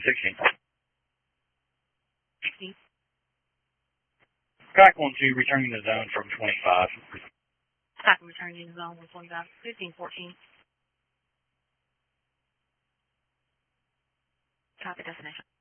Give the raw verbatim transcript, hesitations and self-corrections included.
sixteen. sixteen. Crack one two, returning the zone from twenty-five. Crack returning to zone one twenty-five. fifteen fourteen. Copy destination.